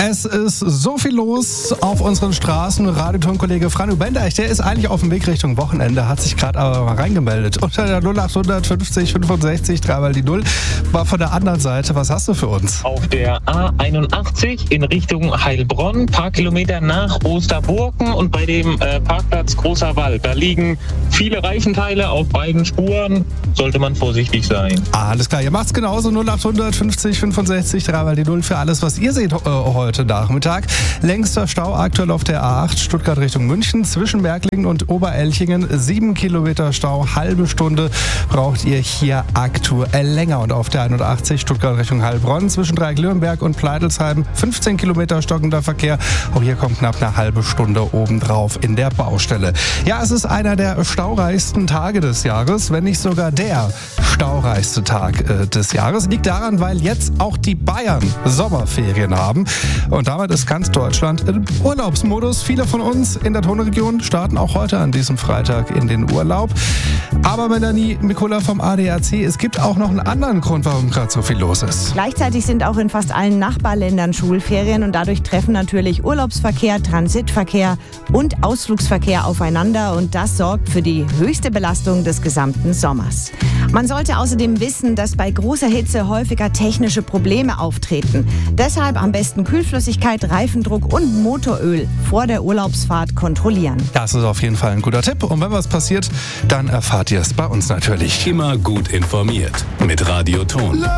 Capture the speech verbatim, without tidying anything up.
Es ist so viel los auf unseren Straßen. Radiotonkollege Franjo Bendeich, der ist eigentlich auf dem Weg Richtung Wochenende, hat sich gerade aber mal reingemeldet. Unter der null acht fünfzig fünfundsechzig drei mal die null war von der anderen Seite. Was hast du für uns? Auf der A einundachtzig in Richtung Heilbronn, paar Kilometer nach Osterburken und bei dem äh, Parkplatz Großer Wald. Da liegen viele Reifenteile auf beiden Spuren. Sollte man vorsichtig sein. Alles klar, ihr macht's genauso. null acht fünfzig fünfundsechzig drei mal die null für alles, was ihr seht äh, heute Nachmittag. Längster Stau aktuell auf der A acht Stuttgart Richtung München zwischen Berglingen und Oberelchingen. Sieben Kilometer Stau, halbe Stunde braucht ihr hier aktuell länger. Und auf der einundachtzig Stuttgart Richtung Heilbronn zwischen Dreieck-Lürenberg und Pleitelsheim fünfzehn Kilometer stockender Verkehr. Auch hier kommt knapp eine halbe Stunde obendrauf in der Baustelle. Ja, es ist einer der staureichsten Tage des Jahres, wenn nicht sogar der staureichste Tag äh, des Jahres. Liegt daran, weil jetzt auch die Bayern Sommerferien haben. Und damit ist ganz Deutschland im Urlaubsmodus. Viele von uns in der Tonregion starten auch heute an diesem Freitag in den Urlaub. Aber Melanie Mikula vom A D A C, es gibt auch noch einen anderen Grund, warum gerade so viel los ist. Gleichzeitig sind auch in fast allen Nachbarländern Schulferien und dadurch treffen natürlich Urlaubsverkehr, Transitverkehr und Ausflugsverkehr aufeinander und das sorgt für die höchste Belastung des gesamten Sommers. Man sollte außerdem wissen, dass bei großer Hitze häufiger technische Probleme auftreten. Deshalb am besten Kühlflüssigkeit, Reifendruck und Motoröl vor der Urlaubsfahrt kontrollieren. Das ist auf jeden Fall ein guter Tipp. Und wenn was passiert, dann erfahrt ihr es bei uns natürlich. Immer gut informiert mit Radio Ton.